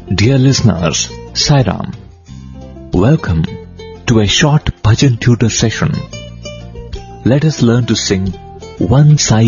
Dear listeners, Sai Ram. Welcome to a short bhajan tutor session. Let us learn to sing one Sai